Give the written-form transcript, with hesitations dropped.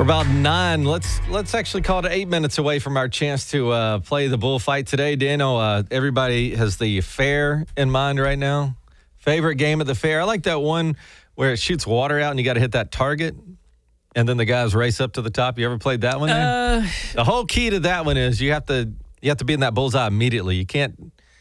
We're about 9. Let's actually call it 8 minutes away from our chance to play the bullfight today. Daniel, everybody has the fair in mind right now. Favorite game at the fair? I like that one where it shoots water out and you got to hit that target, and then the guys race up to the top. You ever played that one? The whole key to that one is you have to be in that bullseye immediately. You can't